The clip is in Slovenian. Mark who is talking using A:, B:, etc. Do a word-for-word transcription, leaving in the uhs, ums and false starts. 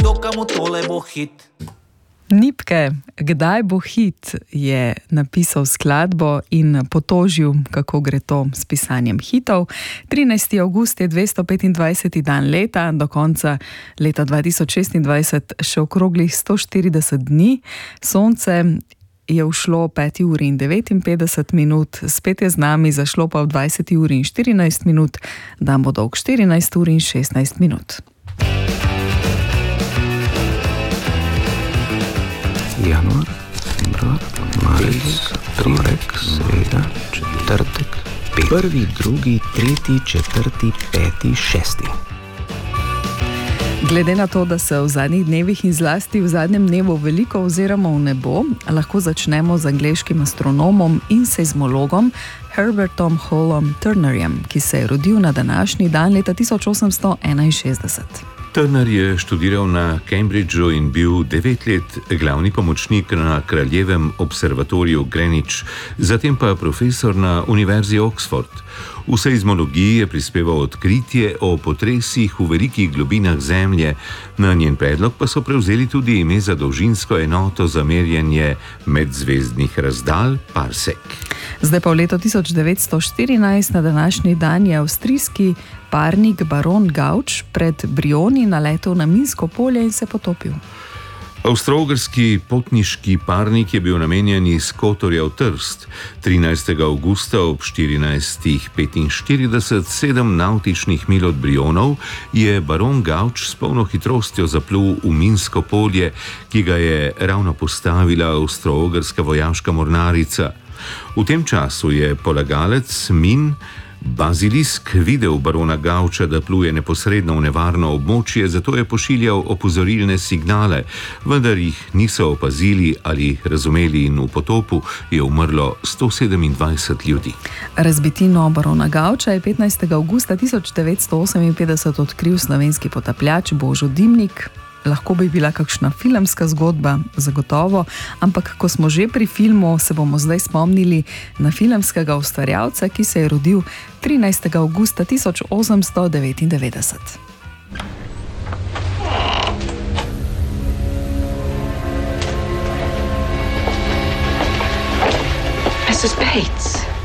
A: dokamo tole bo hit.
B: Nipke, kdaj bo hit, je napisal skladbo in potožil, kako gre to s pisanjem hitov. trinajsti avgust je dvestopetindvajseti dan leta, do konca leta dva tisoč šestindvajset še okroglih sto štirideset dni. Sonce je ušlo peti uri in devetinpetdeset minut, spet je z nami, zašlo pa v dvajseti uri in štirinajst minut, dan bo dolg štirinajst uri in šestnajst minut.
C: Januar, februar, marec, torek, sreda, četrtek, pet. Prvi, drugi, tretji, četrti, peti, šesti.
B: Glede na to, da se v zadnjih dnevih in zlasti v zadnjem dnevu veliko oziramo v nebo, lahko začnemo z angleškim astronomom in seizmologom Herbertom Hallom Turnerjem, ki se je rodil na današnji dan leta tisoč osemsto enainšestdeset.
D: Turner je študiral na Cambridgeu in bil devet let glavni pomočnik na kraljevem observatoriju Greenwich, zatem pa profesor na Univerzi Oxford. V seizmologiji je prispeval odkritje o potresih v velikih globinah Zemlje, na njen predlog pa so prevzeli tudi ime za dolžinsko enoto za merjenje medzvezdnih razdalj parsec.
B: Zdaj pa v letu tisoč devetsto štirinajst na današnji dan je avstrijski parnik baron Gauč pred Brioni naletel na minsko polje in se potopil.
D: Avstro-ogrski potniški parnik je bil namenjen iz Kotorja v Trst. trinajstega avgusta ob štirinajstih petinštirideset, sedem navtičnih milj od Brionov, je baron Gauč s polno hitrostjo zaplul v minsko polje, ki ga je ravno postavila avstro-ogrska vojaška mornarica. V tem času je polagalec min Bazilisk videl barona Gauča, da pluje neposredno v nevarno območje, zato je pošiljal opozorilne signale, vendar jih niso opazili ali razumeli in v potopu je umrlo sto sedemindvajset ljudi.
B: Razbitino barona Gauča je petnajstega avgusta tisoč devetsto oseminpetdeset odkril slovenski potapljač Božo Dimnik. Lahko bi bila kakšna filmska zgodba, zagotovo, ampak ko smo že pri filmu, se bomo zdaj spomnili na filmskega ustvarjalca, ki se je rodil trinajstega avgusta tisoč osemsto devetindevetdeset.
E: missus Bates.